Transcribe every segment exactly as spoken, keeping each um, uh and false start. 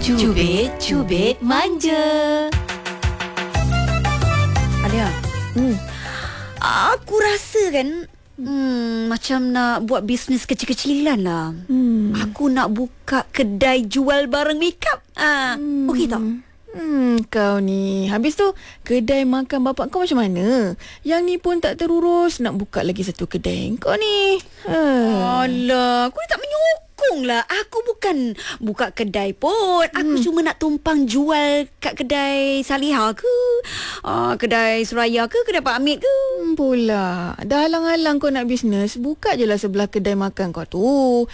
Cubit-cubit manja. Alia, Hmm. aku rasa kan hmm, macam nak buat bisnes kecil-kecilan lah. Hmm. Aku nak buka kedai jual barang makeup. Ah, Hmm. okey tak? Hmm, kau ni. Habis tu, kedai makan bapak kau macam mana? Yang ni pun tak terurus, nak buka lagi satu kedai. Kau ni. Uh. Alah, aku ni tak menyokong lah. Aku bukan buka kedai pun. Aku Hmm. cuma nak tumpang jual kat kedai Salihah ke, uh, kedai Suraya ke, kedai Pak Amit ke. Hmm, pula. Dah halang-halang kau nak bisnes, buka je lah sebelah kedai makan kau tu.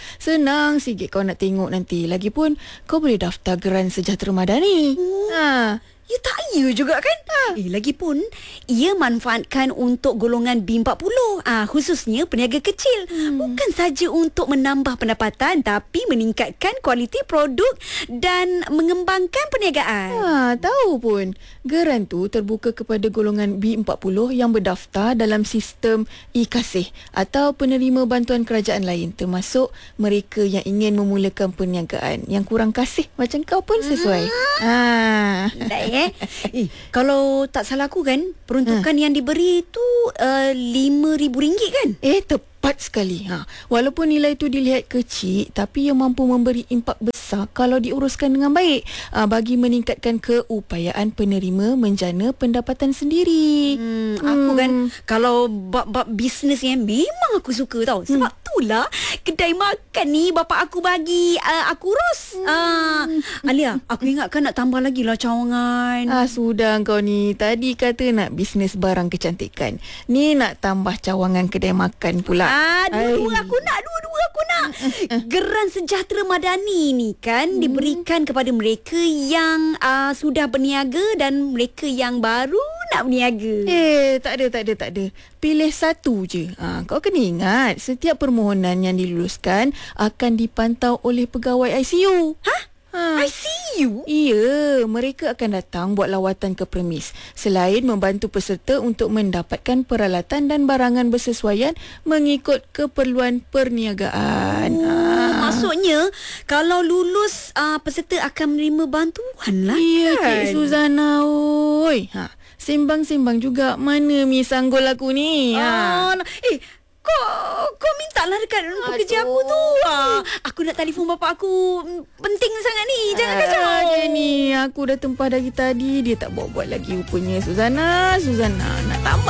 Senang sikit kau nak tengok nanti. Lagipun, kau boleh daftar Geran Sejahtera Madani. Oh. Ha. Ya tak ya juga kan? Ha. Eh, lagipun ia manfaatkan untuk golongan B empat puluh. Ah, khususnya peniaga kecil. Hmm. Bukan saja untuk menambah pendapatan tapi meningkatkan kualiti produk dan mengembangkan perniagaan. Ha, tahu pun. Geran tu terbuka kepada golongan B empat puluh yang berdaftar dalam sistem e-Kasih atau penerima bantuan kerajaan lain, termasuk mereka yang ingin memulakan perniagaan. Yang kurang kasih macam kau pun sesuai. Hmm. Ha. Tak eh? eh kalau tak salah aku kan, peruntukan ha. yang diberi tu uh, lima ribu ringgit kan? Eh, tepat sekali. Ha. Walaupun nilai itu dilihat kecil, tapi ia mampu memberi impak besar kalau diuruskan dengan baik, ha, bagi meningkatkan keupayaan penerima menjana pendapatan sendiri. Hmm, aku kan kalau bab-bab bisnes ni memang aku suka tau. Sebab hmm. itulah kedai makan ni bapak aku bagi uh, aku urus. Hmm. Uh, Alia, aku ingatkan nak tambah lagi lah cawangan. Ah, sudah kau ni. Tadi kata nak bisnes barang kecantikan. Ni nak tambah cawangan kedai makan pula. Ah, dua-dua aku nak, dua-dua aku nak. Geran Sejahtera Madani ni kan hmm. diberikan kepada mereka yang uh, sudah berniaga dan mereka yang baru nak berniaga. Eh, tak ada, tak ada, tak ada. Pilih satu je. Ha, kau kena ingat, setiap permohonan yang diluluskan akan dipantau oleh pegawai I C U. Hah? Ha. I see you? Ya, mereka akan datang buat lawatan ke premis. Selain membantu peserta untuk mendapatkan peralatan dan barangan bersesuaian mengikut keperluan perniagaan. Oh, ha. Maksudnya, kalau lulus, uh, peserta akan menerima bantuan lah. Ya, kan? Cik Suzana, oi. Ha. Sembang-sembang juga. Mana mi sanggol aku ni? Ha. Ah, eh, Kau, kau minta lah dekat pekerja aku tu. Ah, aku nak telefon bapak aku. Penting sangat ni. Jangan kacau. Dia ni, aku dah tempah dari tadi. Dia tak buat-buat lagi rupanya. Suzana, Suzana. Nak tambah